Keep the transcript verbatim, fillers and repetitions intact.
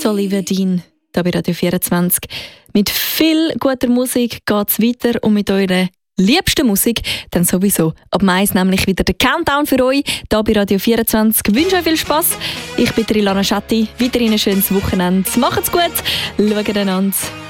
Olivia Dean, hier bei Radio vierundzwanzig. Mit viel guter Musik geht es weiter und mit eurer liebsten Musik dann sowieso. Ab Mai ist nämlich wieder der Countdown für euch, hier bei Radio vierundzwanzig. Ich wünsche euch viel Spass. Ich bin Ilana Schatti. Weiterhin ein schönes Wochenende. Macht's gut, schaut einander.